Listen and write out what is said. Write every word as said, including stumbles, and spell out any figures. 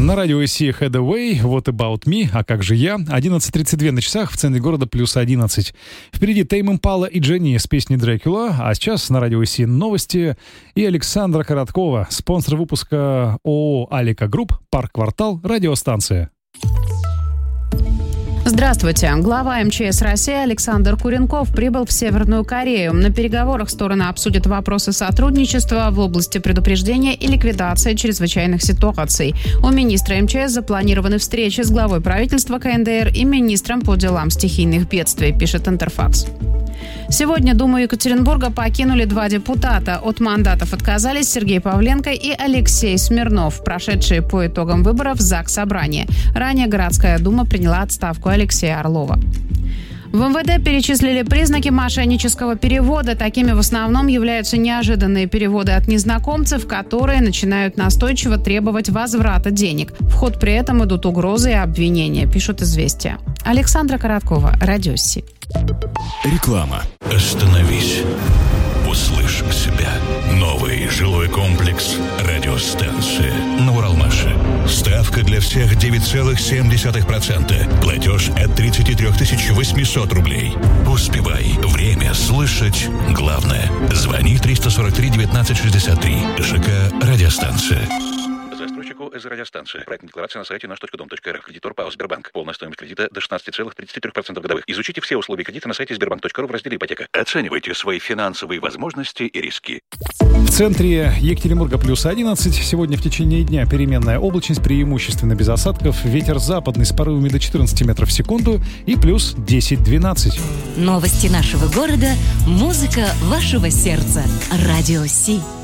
На радио Си Head Away, What About Me, а как же я? одиннадцать тридцать два на часах, в центре города плюс одиннадцать. Впереди Тейм Импала и Дженни с песней «Дракула», а сейчас на радио Си новости и Александра Короткова, спонсор выпуска ООО «Алика Групп», «Парк-квартал», радиостанция. Здравствуйте. Глава эм че эс России Александр Куренков прибыл в Северную Корею. На переговорах стороны обсудят вопросы сотрудничества в области предупреждения и ликвидации чрезвычайных ситуаций. У министра эм че эс запланированы встречи с главой правительства ка эн дэ эр и министром по делам стихийных бедствий, пишет Интерфакс. Сегодня Думу Екатеринбурга покинули два депутата. От мандатов отказались Сергей Павленко и Алексей Смирнов, прошедшие по итогам выборов в Заксобрание. Ранее городская дума приняла отставку Алексея Орлова. В эм вэ дэ перечислили признаки мошеннического перевода. Такими в основном являются неожиданные переводы от незнакомцев, которые начинают настойчиво требовать возврата денег. В ход при этом идут угрозы и обвинения, пишут «Известия». Александра Короткова, Радио Си. Реклама. Остановись. Услышь себя. Новый жилой комплекс «Радиостанция» на Уралмаше. Ставка для всех девять целых семь десятых процента. Платеж от тридцать три тысячи восемьсот рублей. Успевай. Время слышать главное. Звони триста сорок три девятнадцать шестьдесят три. ЖК «Радиостанция». Застройщику из радиостанции. Проектная декларация на сайте наш точка дом точка эр эф. Кредитор ПАО «Сбербанк». Полная стоимость кредита до шестнадцать целых тридцать три процентов годовых. Изучите все условия кредита на сайте сбербанк точка ру в разделе «Ипотека». Оценивайте свои финансовые возможности и риски. В центре Екатеринбурга плюс одиннадцать. Сегодня в течение дня переменная облачность, преимущественно без осадков. Ветер западный с порывами до четырнадцати метров в секунду и плюс десять-двенадцать. Новости нашего города, музыка вашего сердца. Радио Си.